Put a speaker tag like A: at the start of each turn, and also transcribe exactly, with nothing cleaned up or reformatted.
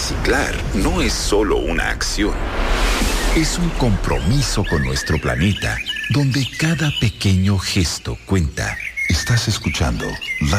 A: Reciclar no es solo una acción. Es un compromiso con nuestro planeta, donde cada pequeño gesto cuenta.
B: Estás escuchando